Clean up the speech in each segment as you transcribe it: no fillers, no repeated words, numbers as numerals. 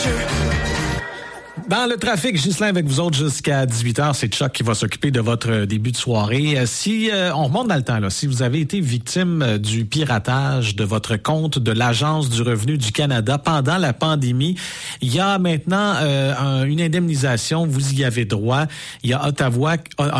Dans le trafic, Ghislain avec vous autres jusqu'à 18h, c'est Chuck qui va s'occuper de votre début de soirée. Si on remonte dans le temps, là, si vous avez été victime du piratage de votre compte de l'Agence du revenu du Canada pendant la pandémie, il y a maintenant une indemnisation, vous y avez droit. Il y a Ottawa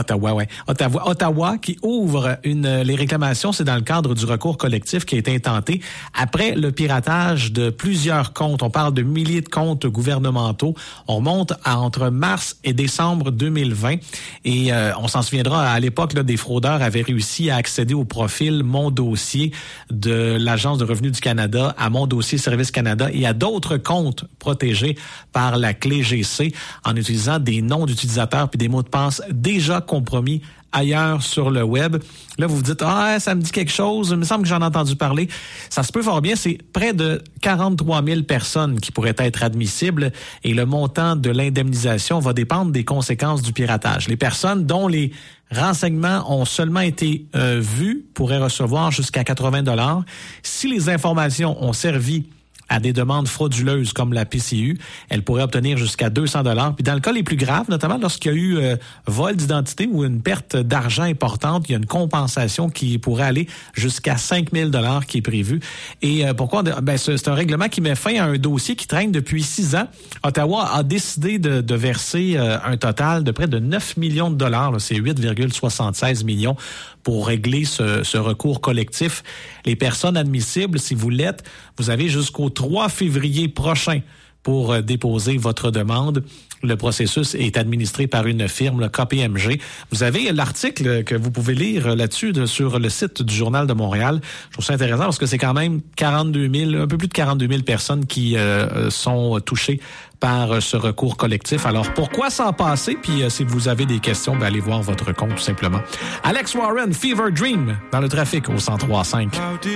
qui ouvre les réclamations, c'est dans le cadre du recours collectif qui a été intenté après le piratage de plusieurs comptes. On parle de milliers de comptes gouvernementaux. On remonte à entre mars et décembre 2020. Et on s'en souviendra, à l'époque, là, des fraudeurs avaient réussi à accéder au profil Mon Dossier de l'Agence de revenus du Canada, à Mon Dossier Service Canada et à d'autres comptes protégés par la clé GC en utilisant des noms d'utilisateurs puis des mots de passe déjà compromis ailleurs sur le web. Là, vous vous dites, ça me dit quelque chose, il me semble que j'en ai entendu parler. Ça se peut fort bien, c'est près de 43 000 personnes qui pourraient être admissibles et le montant de l'indemnisation va dépendre des conséquences du piratage. Les personnes dont les renseignements ont seulement été vus pourraient recevoir jusqu'à 80 $. Si les informations ont servi à des demandes frauduleuses comme la PCU, elle pourrait obtenir jusqu'à 200 $. Puis dans le cas les plus graves, notamment lorsqu'il y a eu vol d'identité ou une perte d'argent importante, il y a une compensation qui pourrait aller jusqu'à 5 000 $ qui est prévue. Et pourquoi? C'est un règlement qui met fin à un dossier qui traîne depuis 6 ans. Ottawa a décidé de verser un total de près de 9 millions de $. Là, c'est 8,76 millions pour régler ce recours collectif. Les personnes admissibles, si vous l'êtes, vous avez jusqu'au 3 février prochain pour déposer votre demande. Le processus est administré par une firme, le KPMG. Vous avez l'article que vous pouvez lire là-dessus sur le site du Journal de Montréal. Je trouve ça intéressant parce que c'est quand même un peu plus de 42 000 personnes qui sont touchées par ce recours collectif. Alors, pourquoi s'en passer? Puis, si vous avez des questions, allez voir votre compte tout simplement. Alex Warren, Fever Dream, dans le trafic au 103.5.